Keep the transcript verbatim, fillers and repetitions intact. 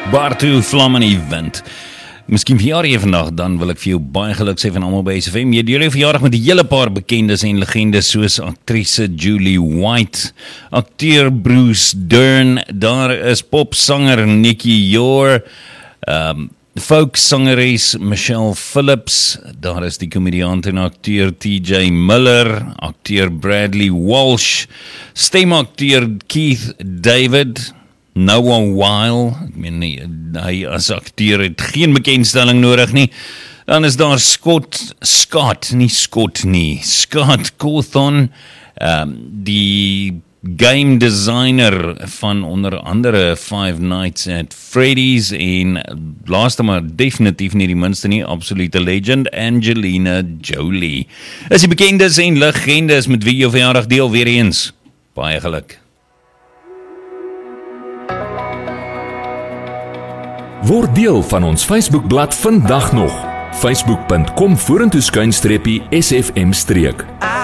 Bartu Vlam in die wind. Miskien verjaar jy vandag, dan wil ek vir jou baie geluk sê van almal by S F M. Jy het jou verjaardag met 'n hele paar bekendes en legendes soos aktrise Julie White, akteur Bruce Dern, daar is popsanger Nicky Jor, um, folksangeres Michelle Phillips, daar is die komediant en akteur T J Miller, akteur Bradley Walsh, stemakteur Keith David, Noah Weil, ek meen nie, hy as akteur het geen bekendstelling nodig nie. Dan is daar Scott, Scott, nie Scott nie, Scott Cawthon, um, die game designer van onder andere Five Nights at Freddy's en laaste maar definitief nie die minste nie, absolute legend, Angelina Jolie. Is die bekendes en legendes met wie jou verjaardag deel weer eens. Baie geluk. Word deel van ons Facebookblad vandag nog. facebook punt com vorentoe skuinstreepie S F M streek.